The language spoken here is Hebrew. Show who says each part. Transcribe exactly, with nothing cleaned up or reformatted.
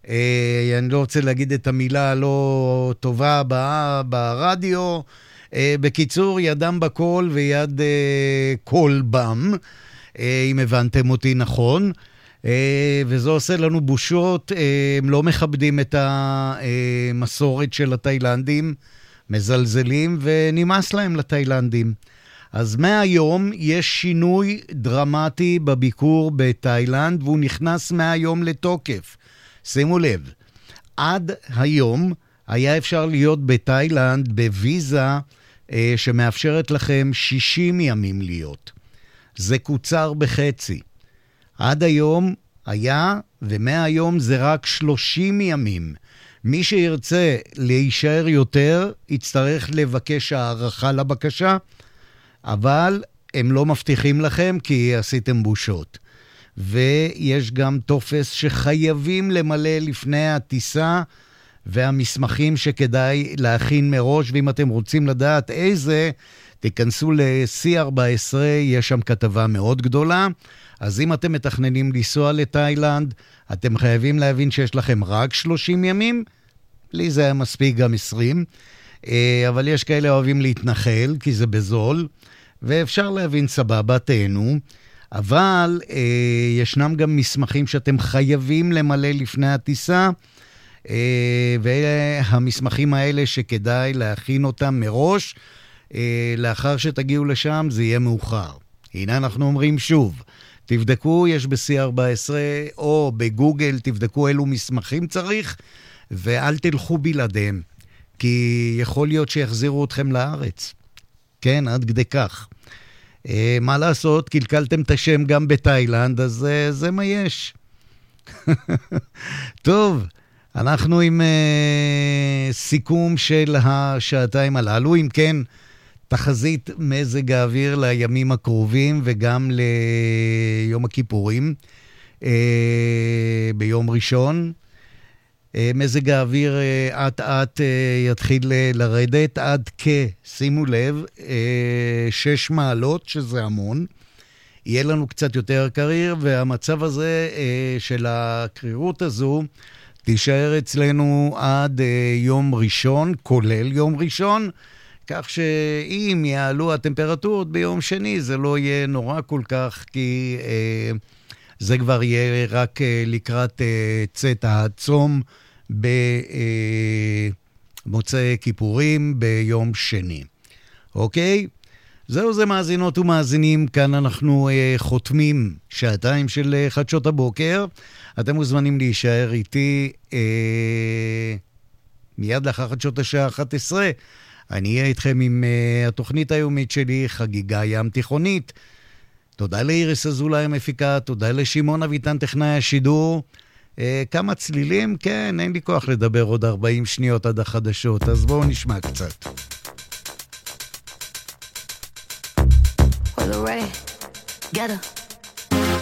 Speaker 1: אני לא רוצה להגיד את המילה הלא טובה הבאה ברדיו. בקיצור, ידם בכל ויד כל בם, אם הבנתם אותי נכון. וזה עושה לנו בושות. הם לא מכבדים את המסורת של התאילנדים, מזלזלים, ונמאס להם לתאילנדים. אז מהיום יש שינוי דרמטי בביקור בתאילנד, והוא נכנס מהיום לתוקף. שימו לב, עד היום היה אפשר להיות בתאילנד בוויזה אה, שמאפשרת לכם שישים ימים להיות. זה קוצר בחצי. עד היום היה, ומהיום זה רק שלושים ימים. מי שירצה להישאר יותר, יצטרך לבקש הערכה לבקשה, אבל הם לא מבטיחים לכם כי עשיתם בושות. ויש גם טופס שחייבים למלא לפני הטיסה, והמסמכים שכדאי להכין מראש, ואם אתם רוצים לדעת איזה, תיכנסו ל-סי ארבע עשרה, יש שם כתבה מאוד גדולה. אז אם אתם מתכננים לנסוע לתאילנד, אתם חייבים להבין שיש לכם רק שלושים ימים, לי זה היה מספיק גם עשרים, אבל יש כאלה אוהבים להתנחל, כי זה בזול, ואפשר להבין סבבה, תהנו, אבל אה, ישנם גם מסמכים שאתם חייבים למלא לפני הטיסה, אה, והמסמכים האלה שכדאי להכין אותם מראש, אה, לאחר שתגיעו לשם זה יהיה מאוחר. הנה אנחנו אומרים שוב, תבדקו, יש ב-סי ארבע עשרה או בגוגל, תבדקו אילו מסמכים צריך, ואל תלכו בלעדיהם, כי יכול להיות שיחזירו אתכם לארץ. כן, עד כדי כך. Uh, מה לעשות? קלקלתם את השם גם בתאילנד, אז uh, זה מה יש. טוב, אנחנו עם uh, סיכום של השעתיים הללו. אם כן, תחזית מזג האוויר לימים הקרובים וגם ליום הכיפורים uh, ביום ראשון. מזג האוויר עד עד יתחיל לרדת עד כ, שימו לב, שש מעלות, שזה המון. יהיה לנו קצת יותר קריר, והמצב הזה של הקרירות הזו תישאר אצלנו עד יום ראשון, כולל יום ראשון, כך שאם יעלו הטמפרטורות ביום שני, זה לא יהיה נורא כל כך, כי זה כבר יהיה רק לקראת צאת הצום במוצאי כיפורים ביום שני. אוקיי? זהו זה מאזינות ומאזינים, כאן אנחנו חותמים שעתיים של חדשות הבוקר. אתם מוזמנים להישאר איתי מיד לאחר חדשות השעה אחת עשרה. אני אהיה איתכם עם התוכנית היומית שלי, חגיגה ים תיכונית. תודה לאיריס אזולאי המפיקה, תודה לשמעון אביטן טכנאי השידור. אה, כמה צלילים? כן, אין לי כוח לדבר עוד ארבעים שניות עד החדשות, אז בואו נשמע קצת. Well, right. Get her.